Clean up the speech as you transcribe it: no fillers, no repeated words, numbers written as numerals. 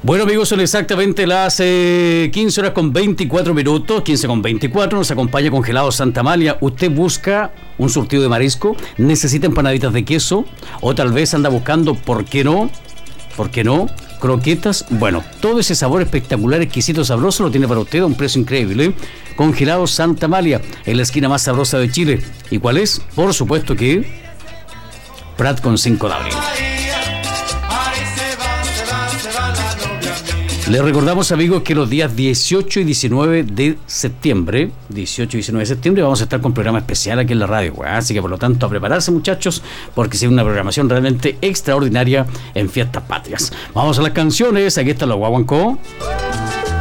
Bueno, amigos, son exactamente las 15 horas con 24 minutos, 15 con 24, nos acompaña Congelados Santa Amalia. Usted busca un surtido de marisco, necesita empanaditas de queso, o tal vez anda buscando, ¿por qué no? Croquetas. Bueno, todo ese sabor espectacular, exquisito, sabroso lo tiene para usted a un precio increíble, ¿eh? Congelados Santa Amalia, en la esquina más sabrosa de Chile. ¿Y cuál es? Por supuesto que Prat con 5 de abril. Les recordamos, amigos, que los días 18 y 19 de septiembre, vamos a estar con programa especial aquí en la radio, así que por lo tanto a prepararse, muchachos, porque es una programación realmente extraordinaria en Fiestas Patrias. Vamos a las canciones, aquí está la Guaguancó.